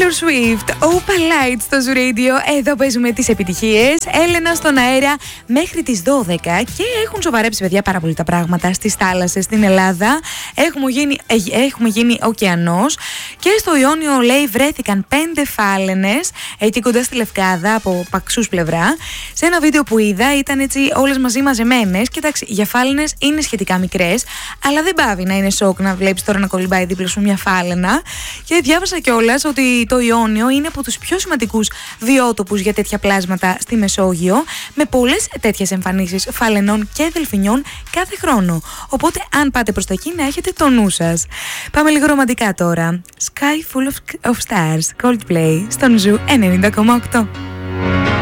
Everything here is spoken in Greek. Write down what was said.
Taylor Swift, Opa Light στο Zoo Radio. Εδώ παίζουμε τις επιτυχίες. Έλενα στον αέρα μέχρι τις 12 και έχουν σοβαρέψει, παιδιά, πάρα πολύ τα πράγματα στις θάλασσες στην Ελλάδα. Έχουμε γίνει ωκεανός και στο Ιόνιο, λέει, βρέθηκαν 5 φάλαινες εκεί κοντά στη Λευκάδα από Παξούς πλευρά. Σε ένα βίντεο που είδα ήταν έτσι όλες μαζί μαζεμένες. Κοιτάξτε, για φάλαινες είναι σχετικά μικρές, αλλά δεν πάβει να είναι σοκ να βλέπεις τώρα να κολυμπάει δίπλα σου μια φάλαινα. Και διάβασα κιόλας ότι το Ιόνιο είναι από τους πιο σημαντικούς βιότοπους για τέτοια πλάσματα στη Μεσόγειο, με πολλές τέτοιες εμφανίσεις φαλαινών και δελφινιών κάθε χρόνο. Οπότε, αν πάτε προς τα εκεί, να έχετε το νου σας. Πάμε λίγο ρομαντικά τώρα. Sky Full of Stars, Coldplay, στον Zoo 90,8.